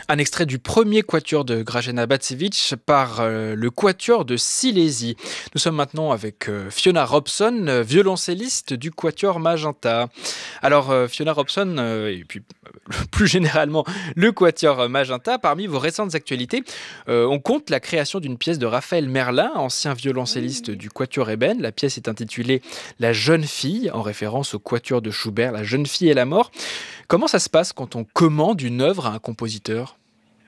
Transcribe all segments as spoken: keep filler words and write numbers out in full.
Un extrait du premier quatuor de Grażyna Bacewicz par euh, le quatuor de Silésie. Nous sommes maintenant avec euh, Fiona Robson, euh, violoncelliste du quatuor Magenta. Alors euh, Fiona Robson, euh, et puis euh, plus généralement le quatuor Magenta, parmi vos récentes actualités, euh, on compte la création d'une pièce de Raphaël Merlin, ancien violoncelliste du quatuor Ébène. La pièce est intitulée La jeune fille, en référence au quatuor de Schubert, La jeune fille et la mort. Comment ça se passe quand on commande une œuvre à un compositeur ?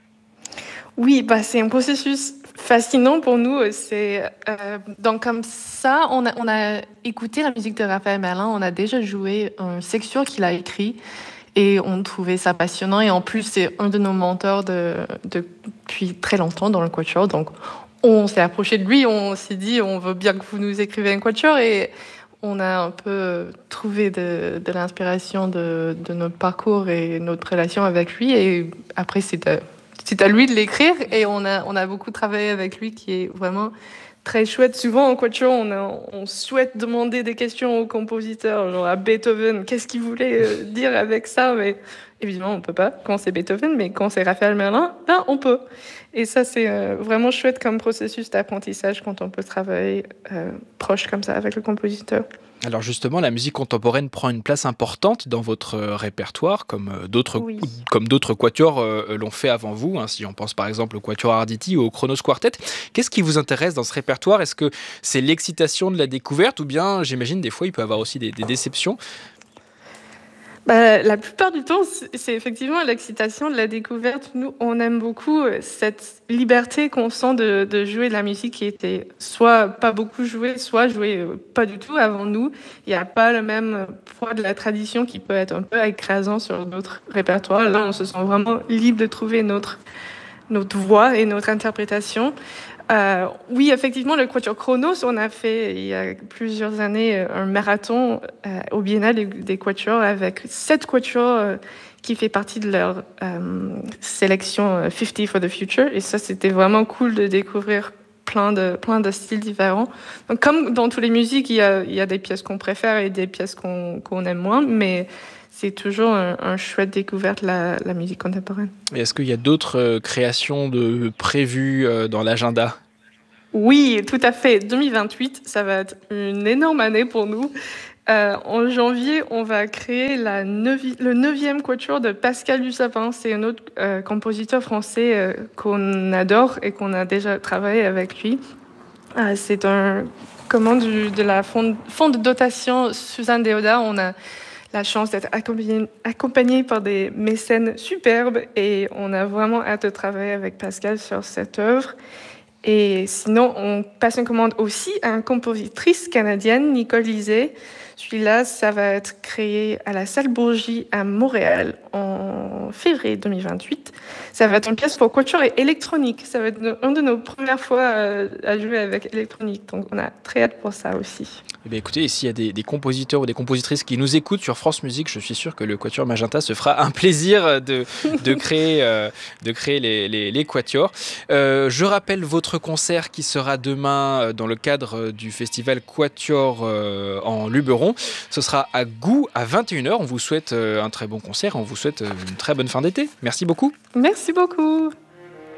Oui, bah, c'est un processus fascinant pour nous. C'est, euh, donc comme ça, on a, on a écouté la musique de Raphaël Merlin, on a déjà joué une section qu'il a écrit et on trouvait ça passionnant. Et en plus, c'est un de nos mentors de, de- depuis très longtemps dans le quatuor. Donc, on s'est approché de lui, on s'est dit, on veut bien que vous nous écrivez un quatuor. Et on a un peu trouvé de, de l'inspiration de, de notre parcours et notre relation avec lui. Et après, c'est à, c'est à lui de l'écrire. Et on a, on a beaucoup travaillé avec lui, qui est vraiment très chouette. Souvent, en quatuor, on, a- on souhaite demander des questions au compositeur, genre à Beethoven, qu'est-ce qu'il voulait euh, dire avec ça, mais évidemment, on peut pas quand c'est Beethoven, mais quand c'est Raphaël Merlin, là, on peut. Et ça, c'est euh, vraiment chouette comme processus d'apprentissage quand on peut travailler euh, proche comme ça avec le compositeur. Alors justement, la musique contemporaine prend une place importante dans votre euh, répertoire, comme euh, d'autres Oui. comme d'autres quatuors euh, l'ont fait avant vous, hein, si on pense par exemple au quatuor Arditi ou au Kronos Quartet. Qu'est-ce qui vous intéresse dans ce répertoire ? Est-ce que c'est l'excitation de la découverte ou bien, j'imagine, des fois, il peut y avoir aussi des, des déceptions ? Bah, la plupart du temps, c'est c'est effectivement l'excitation de la découverte. Nous, on aime beaucoup euh, cette liberté qu'on sent de, de jouer de la musique qui était soit pas beaucoup jouée, soit jouée euh, pas du tout avant nous. Il n'y a pas le même poids de la tradition qui peut être un peu écrasant sur d'autres répertoires. Là, on se sent vraiment libre de trouver notre, notre voix et notre interprétation. Euh, oui, effectivement, le Quatuor Chronos, on a fait il y a plusieurs années un marathon euh, au Biennale des, des Quatuors avec sept Quatuors euh, qui fait partie de leur euh, sélection euh, cinquante for the Future. Et ça, c'était vraiment cool de découvrir plein de, plein de styles différents. Donc, comme dans toutes les musiques, il y a, il y a des pièces qu'on préfère et des pièces qu'on qu'on aime moins, mais c'est toujours un, un chouette découverte, la, la musique contemporaine. Et est-ce qu'il y a d'autres euh, créations de prévues euh, dans l'agenda ? Oui, tout à fait. deux mille vingt-huit, ça va être une énorme année pour nous. Euh, en janvier, on va créer la neuvi- le neuvième quatuor de Pascal Dussapin. C'est un autre euh, compositeur français euh, qu'on adore et qu'on a déjà travaillé avec lui. Euh, c'est un comment du- de la fonds fond de dotation Suzanne Déodat. On a la chance d'être accompagné, accompagné par des mécènes superbes et on a vraiment hâte de travailler avec Pascal sur cette œuvre. Et sinon, on passe une commande aussi à une compositrice canadienne, Nicole Lisée. Celui-là, ça va être créé à la Salle Bourgie à Montréal en février deux mille vingt-huit. Ça va être une pièce pour quatuor et électronique. Ça va être une de nos premières fois euh, à jouer avec électronique. Donc, on a très hâte pour ça aussi. Eh bien, écoutez, s'il y a des, des compositeurs ou des compositrices qui nous écoutent sur France Musique, je suis sûr que le Quatuor Magenta se fera un plaisir de, de créer, euh, de créer les, les, les quatuors. Euh, je rappelle votre concert qui sera demain dans le cadre du festival Quatuor euh, en Luberon. Ce sera à Gou à vingt et une heures. On vous souhaite euh, un très bon concert. On vous souhaite une très bonne fin d'été. Merci beaucoup. Merci beaucoup.